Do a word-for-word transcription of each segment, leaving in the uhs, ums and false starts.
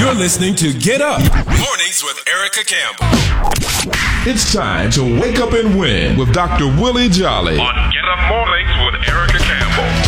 You're listening to Get Up Mornings with Erica Campbell. It's time to wake up and win with Doctor Willie Jolly on Get Up Mornings with Erica Campbell.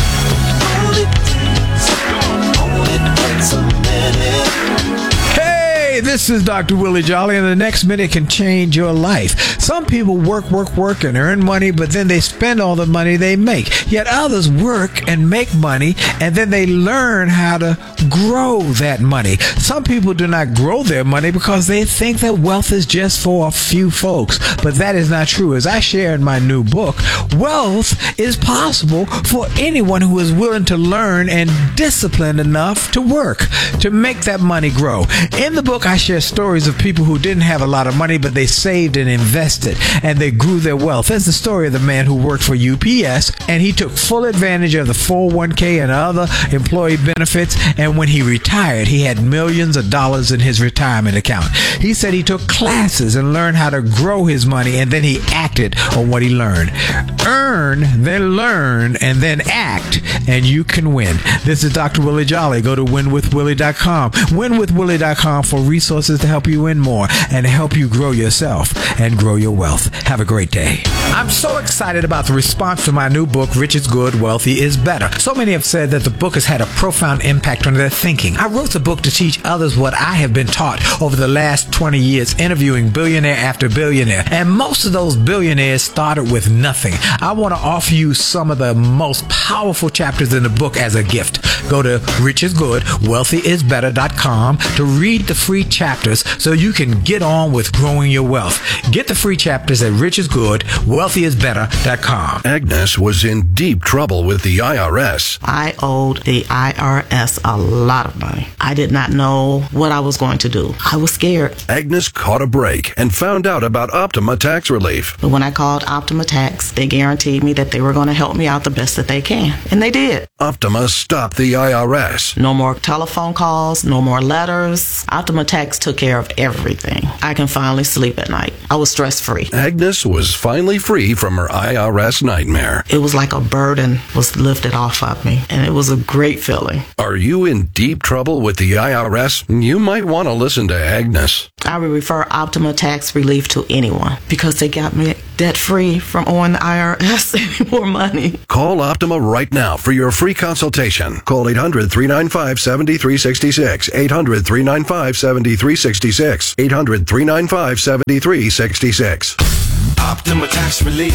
Hey, this is Doctor Willie Jolly, and the next minute can change your life. Some people work, work, work, and earn money, but then they spend all the money they make. Yet others work and make money, and then they learn how to grow that money. Some people do not grow their money because they think that wealth is just for a few folks, but that is not true. As I share in my new book, wealth is possible for anyone who is willing to learn and disciplined enough to work to make that money grow. In the book, I share stories of people who didn't have a lot of money, but they saved and invested, and they grew their wealth. There's the story of the man who worked for U P S, and he took full advantage of the four oh one k and other employee benefits, and when he retired, he had millions of dollars in his retirement account. He said he took classes and learned how to grow his money, and then he acted on what he learned. Earn, then learn, and then act, and you can win. This is Doctor Willie Jolly. Go to win with willie dot com. win with willie dot com for resources to help you win more and help you grow yourself and grow your wealth. Have a great day. I'm so excited about the response to my new book, Rich is Good, Wealthy is Better. So many have said that the book has had a profound impact on their thinking. I wrote the book to teach others what I have been taught over the last twenty years, interviewing billionaire after billionaire. And most of those billionaires started with nothing. I want to offer you some of the most powerful chapters in the book as a gift. Go to rich is good wealthy is better dot com to read the free chapters so you can get on with growing your wealth. Get the free chapters at rich is good wealthy is better dot com. Agnes was in deep trouble with the I R S. I owed the I R S a lot of money. I did not know what I was going to do. I was scared. Agnes caught a break and found out about Optima Tax Relief. But when I called Optima Tax, they guaranteed me that they were going to help me out the best that they can. And they did. Optima stopped the I R S. No more telephone calls, no more letters. Optima Tax took care of everything. I can finally sleep at night. I was stress-free. Agnes was finally free from her I R S nightmare. It was like a burden was lifted off of me, and it was a great feeling. Are you in deep trouble with the I R S? You might want to listen to Agnes. I would refer Optima Tax Relief to anyone because they got me debt-free from owing the I R S any more money. Call Optima right now for your free consultation. Call eight hundred, three nine five, seven three six six. eight hundred, three nine five, seven three six six. eight hundred, three nine five, seven three six six. Optima Tax Relief.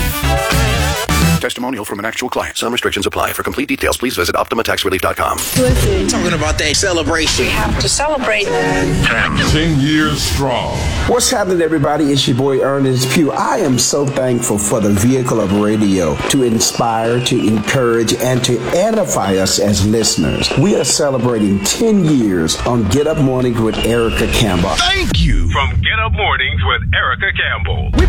Testimonial from an actual client. Some restrictions apply. For complete details, please visit optima tax relief dot com. Listen. Talking about that celebration. We have to celebrate. ten years strong. What's happening, everybody? It's your boy Ernest Pugh. I am so thankful for the vehicle of radio to inspire, to encourage, and to edify us as listeners. We are celebrating ten years on Get Up Mornings with Erica Campbell. Thank you. From Get Up Mornings with Erica Campbell.